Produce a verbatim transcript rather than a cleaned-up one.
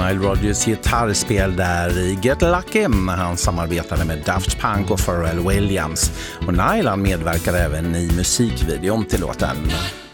Nile Rodgers gitarrspel där i Get Lucky när han samarbetade med Daft Punk och Pharrell Williams. Och Nile han medverkade även i musikvideon till låten.